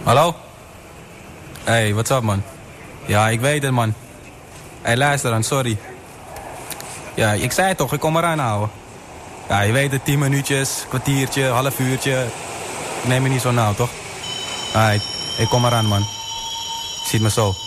Hallo? Hey, what's up, man? Ja, ik weet het, man. Hey, luister dan, sorry. Ja, ik zei het toch, ik kom eraan houden. Ja, je weet het, 10 minuutjes, kwartiertje, half uurtje. Neem me niet zo nauw, toch? Alright, ik kom eraan, man. Ziet me zo.